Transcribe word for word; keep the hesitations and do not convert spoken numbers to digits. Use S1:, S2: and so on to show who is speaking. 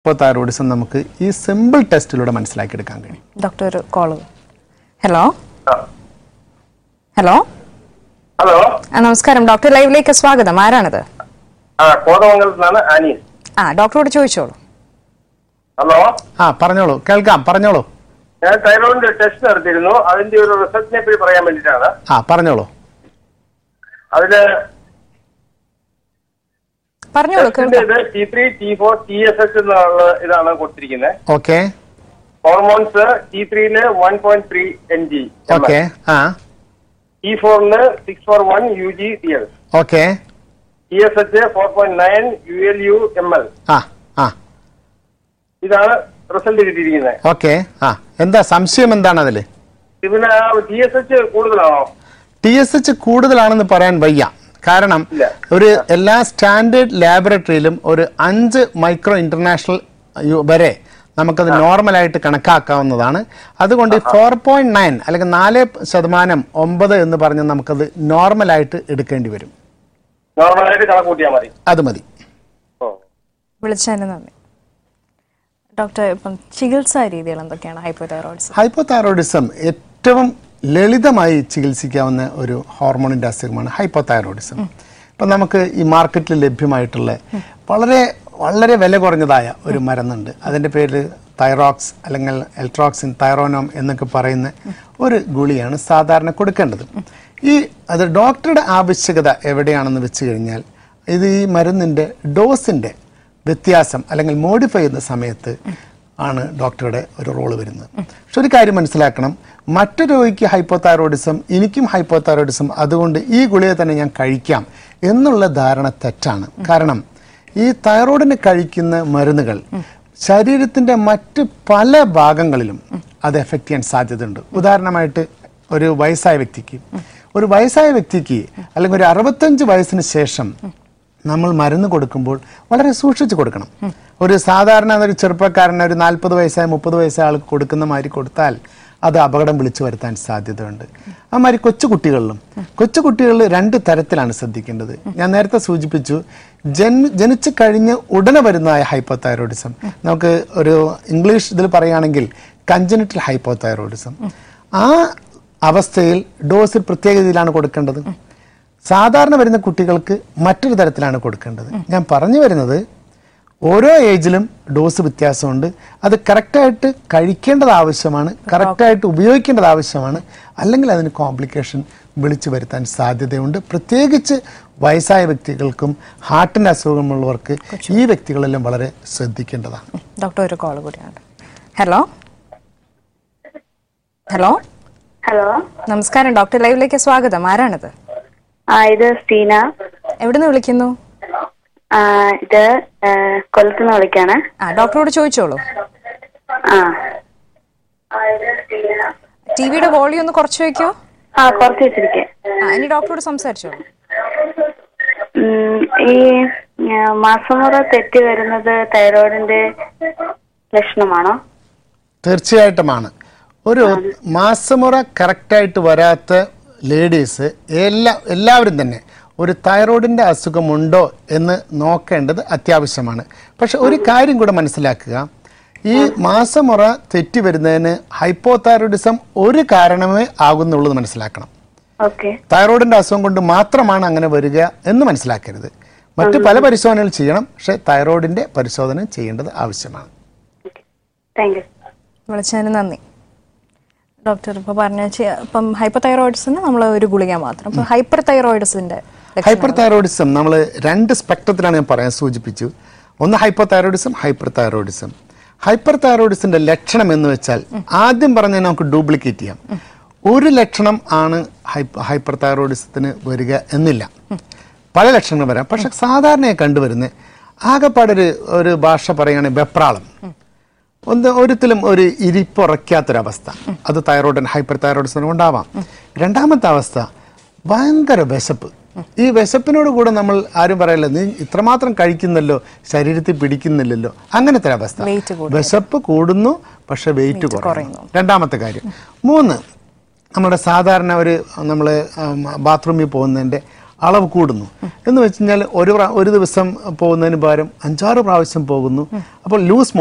S1: Hypothyroidism നമുക്ക് ഈ simple ടെസ്റ്റിലൂടെ മനസ്സിലാക്കിയെടുക്കാൻ കഴിയും.
S2: ഡോക്ടർ ഒരു കോൾ. ഹലോ ഹലോ
S3: ഹലോ
S2: നമസ്കാരം, ഡോക്ടർ ലൈവിലേക്ക് സ്വാഗതം. ആരാണിത്?
S3: ആ കോതമംഗലത്താണ് അനീസ്.
S2: ആ ഡോക്ടറോട് ചോദിച്ചോളൂ.
S3: ഹലോ
S1: ആ പറഞ്ഞോളൂ, കേൾക്കാം, പറഞ്ഞോളൂ.
S3: ഞാൻ തൈറോയിഡിന്റെ ടെസ്റ്റ് നടത്തിയിരുന്നു. അതിന്റെ ഒരു റിസൾട്ടിനെ പറ്റി പറയാൻ വേണ്ടിയിട്ടാണ്.
S1: ആ പറഞ്ഞോളൂ.
S3: അതില്
S2: പറഞ്ഞോളൂ.
S3: T three T four T S H എന്നുള്ള ഇതാണ് കൊടുത്തിരിക്കുന്നത്.
S1: Okay
S3: hormones T ത്രീയില് one point three N G,
S1: okay ആ
S3: T ഫോറിന് six four one U G T L,
S1: okay
S3: T S H four point nine U L U M L.
S1: ആ ആ
S3: ഇതാണ് result കിട്ടിയിരിക്കുന്നത്.
S1: Okay ആ എന്താ സംശയം എന്താണ് അതില്?
S3: ഇതിന് ടി എസ് എച്ച് കൂടുതലാണോ?
S1: ടി എസ് എച്ച് കൂടുതലാണെന്ന് പറയാൻ വയ്യ. കാരണം ഒരു എല്ലാ സ്റ്റാൻഡേർഡ് ലാബറട്ടറിയിലും ഒരു അഞ്ച് മൈക്രോ ഇന്റർനാഷണൽ വരെ നമുക്കത് നോർമലായിട്ട് കണക്കാക്കാവുന്നതാണ്. അതുകൊണ്ട് ഫോർ പോയിന്റ് നയൻ അല്ലെങ്കിൽ നാല് ശതമാനം ഒമ്പത് എന്ന് പറഞ്ഞ് നമുക്കത് നോർമലായിട്ട് എടുക്കേണ്ടി വരും.
S3: നോർമലായിട്ട് കണക്കൂട്ടിയാൽ മതി.
S1: അത് മതി.
S2: വിളിച്ചതിന് നന്ദി. ഡോക്ടർ, ഇപ്പം ചികിത്സാ രീതികൾ എന്തൊക്കെയാണ് ഹൈപ്പോതൈറോയിഡിസം?
S1: ഹൈപ്പോതൈറോയിഡിസം ഏറ്റവും ലളിതമായി ചികിത്സിക്കാവുന്ന ഒരു ഹോർമോണിൻ്റെ അസുഖമാണ് ഹൈപ്പോതൈറോയിഡിസം. ഇപ്പം നമുക്ക് ഈ മാർക്കറ്റിൽ ലഭ്യമായിട്ടുള്ള വളരെ വളരെ വില കുറഞ്ഞതായ ഒരു മരുന്നുണ്ട്. അതിൻ്റെ പേര് തൈറോക്സ് അല്ലെങ്കിൽ എൽട്രോക്സിൻ, തൈറോനോം എന്നൊക്കെ പറയുന്ന ഒരു ഗുളിയാണ് സാധാരണ കൊടുക്കേണ്ടത്. ഈ അത് ഡോക്ടറുടെ ആവശ്യകത എവിടെയാണെന്ന് വെച്ച് കഴിഞ്ഞാൽ ഇത് ഈ മരുന്നിൻ്റെ ഡോസിൻ്റെ വ്യത്യാസം അല്ലെങ്കിൽ മോഡിഫൈ ചെയ്യുന്ന സമയത്ത് ആണ് ഡോക്ടറുടെ ഒരു റോള് വരുന്നത്. പക്ഷെ ഒരു കാര്യം മനസ്സിലാക്കണം, മറ്റു രോഗിക്ക് ഹൈപ്പോതൈറോയിഡിസം, എനിക്കും ഹൈപ്പോതൈറോയിഡിസം, അതുകൊണ്ട് ഈ ഗുളിക തന്നെ ഞാൻ കഴിക്കാം എന്നുള്ള ധാരണ തെറ്റാണ്. കാരണം ഈ തൈറോയിഡിന് കഴിക്കുന്ന മരുന്നുകൾ ശരീരത്തിൻ്റെ മറ്റ് പല ഭാഗങ്ങളിലും അത് എഫക്റ്റ് ചെയ്യാൻ സാധ്യതയുണ്ട്. ഉദാഹരണമായിട്ട് ഒരു വയസ്സായ വ്യക്തിക്ക് ഒരു വയസ്സായ വ്യക്തിക്ക് അല്ലെങ്കിൽ ഒരു അറുപത്തഞ്ച് വയസ്സിന് ശേഷം നമ്മൾ മരുന്ന് കൊടുക്കുമ്പോൾ വളരെ സൂക്ഷിച്ച് കൊടുക്കണം. ഒരു സാധാരണ ഒരു ചെറുപ്പക്കാരന് ഒരു നാൽപ്പത് വയസ്സായ മുപ്പത് വയസ്സായ ആൾക്ക് കൊടുക്കുന്ന മാതിരി കൊടുത്താൽ അത് അപകടം വിളിച്ചു വരുത്താൻ സാധ്യതയുണ്ട്. ആ മാതിരി കൊച്ചുകുട്ടികളിലും കൊച്ചുകുട്ടികളിൽ രണ്ട് തരത്തിലാണ് ശ്രദ്ധിക്കേണ്ടത്. ഞാൻ നേരത്തെ സൂചിപ്പിച്ചു, ജന് ജനിച്ചു കഴിഞ്ഞ് ഉടനെ വരുന്നതായ ഹൈപ്പോതൈറോയിഡിസം, നമുക്ക് ഒരു ഇംഗ്ലീഷ് ഇതിൽ പറയുകയാണെങ്കിൽ കഞ്ചനിറ്റൽ ഹൈപ്പോതൈറോയിഡിസം. ആ അവസ്ഥയിൽ ഡോസിൽ പ്രത്യേക രീതിയിലാണ് കൊടുക്കേണ്ടത്. സാധാരണ വരുന്ന കുട്ടികൾക്ക് മറ്റൊരു തരത്തിലാണ് കൊടുക്കേണ്ടത്. ഞാൻ പറഞ്ഞു വരുന്നത്, ഓരോ ഏജിലും ഡോസ് വ്യത്യാസമുണ്ട്. അത് കറക്റ്റായിട്ട് കഴിക്കേണ്ടത് ആവശ്യമാണ്, കറക്റ്റായിട്ട് ഉപയോഗിക്കേണ്ടത് ആവശ്യമാണ്. അല്ലെങ്കിൽ അതിന് കോംപ്ലിക്കേഷൻ വിളിച്ചു വരുത്താൻ സാധ്യതയുണ്ട്. പ്രത്യേകിച്ച് വയസ്സായ വ്യക്തികൾക്കും ഹാർട്ടിൻ്റെ അസുഖമുള്ളവർക്ക് ഈ വ്യക്തികളെല്ലാം വളരെ ശ്രദ്ധിക്കേണ്ടതാണ്.
S2: ഡോക്ടർ ഒരു കോൾ കൂടിയാണ്. ഹലോ ഹലോ
S4: ഹലോ
S2: നമസ്കാരം, ഡോക്ടർ ലൈവിലേക്ക് സ്വാഗതം. ആരാണിത്?
S4: ആ ഇത് സ്റ്റീന.
S2: എവിടുന്ന് വിളിക്കുന്നു?
S4: ആ ഇത് കൊല്ലത്തുനിന്ന് വിളിക്കാണ്.
S2: ആ ഡോക്ടറോട് ചോദിച്ചോളൂ.
S4: ആ
S2: ടിവിയുടെ വോളിയം ഒന്ന് കുറച്ച് വെക്കോ.
S4: ആ കുറച്ച് വെച്ചിരിക്കെ.
S2: ആ ഇനി ഡോക്ടറോട് സംസാരിച്ചോളൂ.
S4: ഈ മാസമുറ തെറ്റി വരുന്നത് തൈറോയിഡിന്റെ ലക്ഷണമാണോ?
S1: തീർച്ചയായിട്ടുമാണ്. ഒരു മാസമുറ കറക്റ്റായിട്ട് വരാത്ത ലേഡീസ് എല്ലാ എല്ലാവരും തന്നെ ഒരു തൈറോയിഡിൻ്റെ അസുഖമുണ്ടോ എന്ന് നോക്കേണ്ടത് അത്യാവശ്യമാണ്. പക്ഷെ ഒരു കാര്യം കൂടെ മനസ്സിലാക്കുക, ഈ മാസമുറ തെറ്റി വരുന്നതിന് ഹൈപ്പോതൈറോയിഡിസം ഒരു കാരണമേ ആകുന്നുള്ളത് മനസ്സിലാക്കണം. തൈറോയിഡിൻ്റെ അസുഖം കൊണ്ട് മാത്രമാണ് അങ്ങനെ വരിക എന്ന് മനസ്സിലാക്കരുത്. മറ്റ് പല പരിശോധനകൾ ചെയ്യണം, പക്ഷെ തൈറോയിഡിൻ്റെ പരിശോധന ചെയ്യേണ്ടത് ആവശ്യമാണ്.
S2: വിളിച്ചതിന് നന്ദി. ഡോക്ടർ ഇപ്പോൾ പറഞ്ഞ ഇപ്പം ഹൈപ്പോതൈറോയിഡിസിന് നമ്മൾ ഒരു ഗുളിക മാത്രം. ഇപ്പം ഹൈപ്പർ തൈറോയിഡിസിന്റെ
S1: ഹൈപ്പർ തൈറോയിഡിസം നമ്മൾ രണ്ട് സ്പെക്ട്രത്തിലാണ് ഞാൻ പറയാൻ സൂചിപ്പിച്ചു. ഒന്ന് ഹൈപ്പോതൈറോയിഡിസം, ഹൈപ്പർ തൈറോയിഡിസം. ഹൈപ്പർ തൈറോയിഡിസിന്റെ ലക്ഷണം എന്ന് വെച്ചാൽ ആദ്യം പറഞ്ഞാൽ നമുക്ക് ഡ്യൂപ്ലിക്കേറ്റ് ചെയ്യാം. ഒരു ലക്ഷണം ആണ് ഹൈപ്പർ തൈറോയിഡിസത്തിന് വരിക എന്നില്ല, പല ലക്ഷണങ്ങൾ വരാം. പക്ഷെ സാധാരണയായി കണ്ടുവരുന്നത് ആകെപ്പാടൊരു ഒരു ഭാഷ പറയുകയാണെങ്കിൽ വെപ്രാളം, ഒന്ന് ഒരിക്കലും ഒരു ഇരിപ്പുറയ്ക്കാത്തൊരവസ്ഥ, അത് തൈറോയിഡ് ഹൈപ്പർ തൈറോയിഡിസിന് ഉണ്ടാവാം. രണ്ടാമത്തെ അവസ്ഥ ഭയങ്കര വിശപ്പ്. ഈ വിശപ്പിനോട് കൂടെ നമ്മൾ ആരും പറയല്ല, നീ ഇത്രമാത്രം കഴിക്കുന്നല്ലോ, ശരീരത്തിൽ പിടിക്കുന്നില്ലല്ലോ, അങ്ങനത്തെ ഒരു അവസ്ഥ. വിശപ്പ് കൂടുന്നു പക്ഷെ വെയിറ്റ് കുറയുന്നു. രണ്ടാമത്തെ കാര്യം. മൂന്ന്, നമ്മുടെ സാധാരണ ഒരു നമ്മൾ ബാത്റൂമിൽ പോകുന്നതിൻ്റെ അളവ് കൂടുന്നു എന്ന് വെച്ച് കഴിഞ്ഞാൽ ഒരു പ്രാ- ഒരു ദിവസം പോകുന്നതിന് പകരം അഞ്ചാറ് പ്രാവശ്യം പോകുന്നു. അപ്പോൾ ലൂസ്